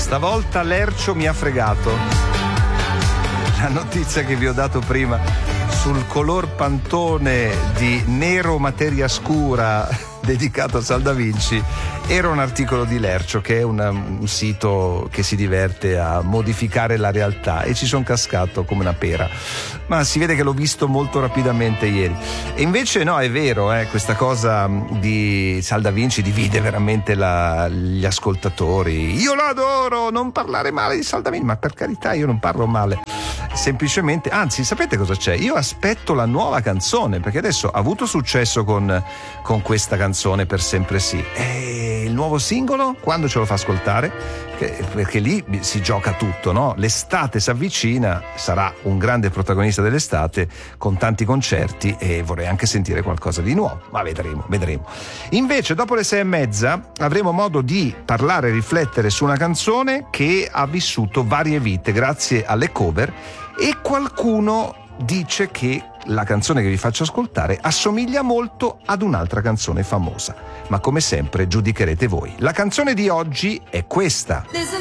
Stavolta Lercio mi ha fregato. La notizia che vi ho dato prima sul color pantone di nero materia scura dedicato a Sal da Vinci era un articolo di Lercio, che è un sito che si diverte a modificare la realtà, e ci sono cascato come una pera, ma si vede che l'ho visto molto rapidamente ieri. E invece no, è vero, questa cosa di Sal da Vinci divide veramente gli ascoltatori. Io lo adoro, non parlare male di Sal da Vinci, ma per carità, io non parlo male, semplicemente, anzi, sapete cosa c'è? Io aspetto la nuova canzone, perché adesso ha avuto successo con questa canzone Per sempre sì, e il nuovo singolo quando ce lo fa ascoltare? Perché lì si gioca tutto, no? L'estate si avvicina, sarà un grande protagonista dell'estate con tanti concerti, e vorrei anche sentire qualcosa di nuovo, ma vedremo. Invece dopo le 6:30 avremo modo di parlare e riflettere su una canzone che ha vissuto varie vite grazie alle cover, e qualcuno dice che la canzone che vi faccio ascoltare assomiglia molto ad un'altra canzone famosa, ma come sempre giudicherete voi. La canzone di oggi è questa.